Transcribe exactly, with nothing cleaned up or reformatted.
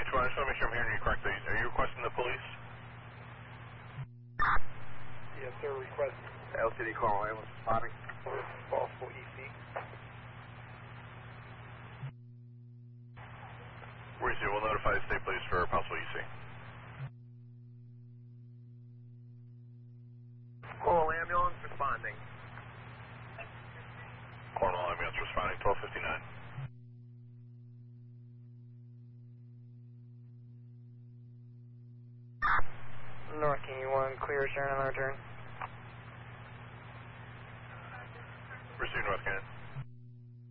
Which one? I just want to make sure I'm hearing you correctly. Are you requesting the police? Yes, sir. Request L C D call ambulance responding. possible E C. Where is it? We'll notify the state police for possible E C. Call ambulance responding. Cornwall ambulance responding, twelve fifty-nine. North King one, clear, Sharon on the return. Receive North Cannon.